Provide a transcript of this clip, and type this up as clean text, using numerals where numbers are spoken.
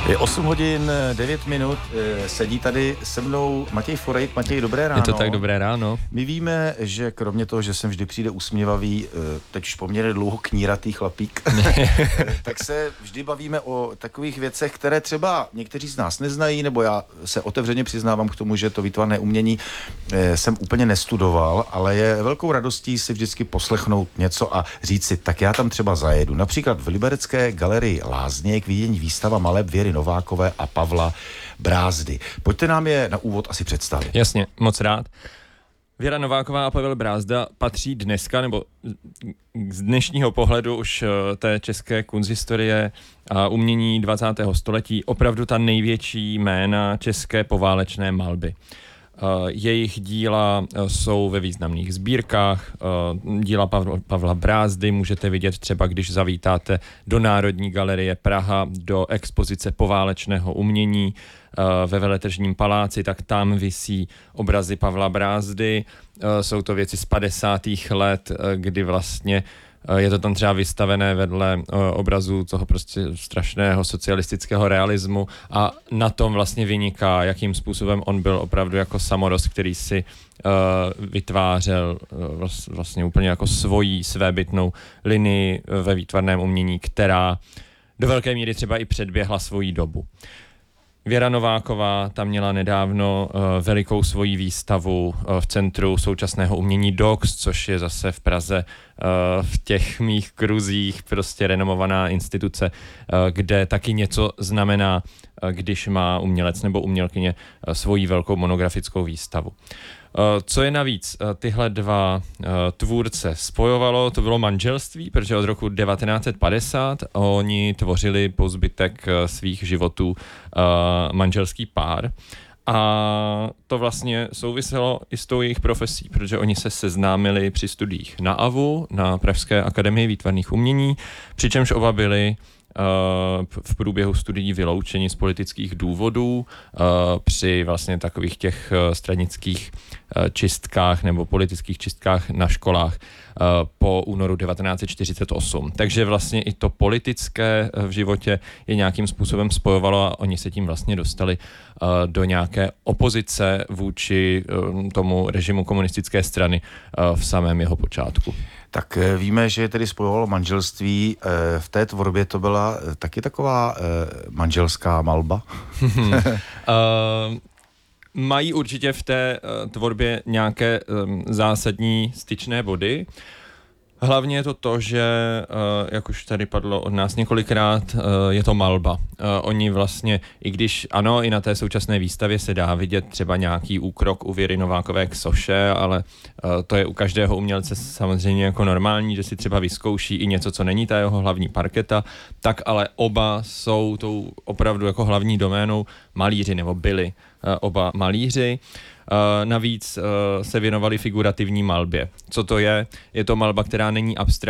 Je 8 hodin 9 minut, sedí tady se mnou Matěj Forejt. Matěj, dobré ráno. Je to tak, dobré ráno. My víme, že kromě toho, že sem vždy přijde usměvavý, teď už poměrně dlouho kníratý chlapík, tak se vždy bavíme o takových věcech, které třeba někteří z nás neznají, nebo já se otevřeně přiznávám k tomu, že to výtvarné umění jsem úplně nestudoval, ale je velkou radostí si vždycky poslechnout něco a říct si, tak já tam třeba zajedu. Například v liberecké galerii Lázně je k vidění výstava maleb Věry Novákové a Pavla Brázdy. Pojďte nám je na úvod asi představit. Jasně, moc rád. Věra Nováková a Pavel Brázda patří dneska, nebo z dnešního pohledu už té české kunsthistorie a umění 20. století opravdu ta největší jména české poválečné malby. Jejich díla jsou ve významných sbírkách. Díla Pavla Brázdy můžete vidět třeba, když zavítáte do Národní galerie Praha, do expozice poválečného umění ve Veletržním paláci, tak tam visí obrazy Pavla Brázdy. Jsou to věci z 50. let, kdy vlastně je to tam třeba vystavené vedle obrazů toho prostě strašného socialistického realismu a na tom vlastně vyniká, jakým způsobem on byl opravdu jako samorost, který si vytvářel vlastně úplně jako svoji svébytnou linii ve výtvarném umění, která do velké míry třeba i předběhla svoji dobu. Věra Nováková tam měla nedávno velikou svoji výstavu v Centru současného umění DOX, což je zase v Praze v těch mých kruzích prostě renomovaná instituce, kde taky něco znamená, když má umělec nebo umělkyně svoji velkou monografickou výstavu. Co je navíc tyhle dva tvůrce spojovalo, to bylo manželství, protože od roku 1950 oni tvořili po zbytek svých životů manželský pár. A to vlastně souviselo i s tou jejich profesí, protože oni se seznámili při studiích na AVU, na Pražské akademii výtvarných umění, přičemž oba byli v průběhu studií vyloučení z politických důvodů při vlastně takových těch stranických čistkách nebo politických čistkách na školách po únoru 1948. Takže vlastně i to politické v životě je nějakým způsobem spojovalo a oni se tím vlastně dostali do nějaké opozice vůči tomu režimu komunistické strany v samém jeho počátku. Tak víme, že je tedy spojovalo manželství. V té tvorbě to byla taky taková manželská malba? Mají určitě v té tvorbě nějaké zásadní styčné body. Hlavně je to to, že, jak už tady padlo od nás několikrát, je to malba. Oni vlastně, i když ano, i na té současné výstavě se dá vidět třeba nějaký úkrok u Věry Novákové k soše, ale to je u každého umělce samozřejmě jako normální, že si třeba vyzkouší i něco, co není ta jeho hlavní parketa, tak ale oba jsou tou opravdu jako hlavní doménou malíři, nebo byli oba malíři. Navíc se věnovali figurativní malbě. Co to je? Je to malba, která není abstraktní.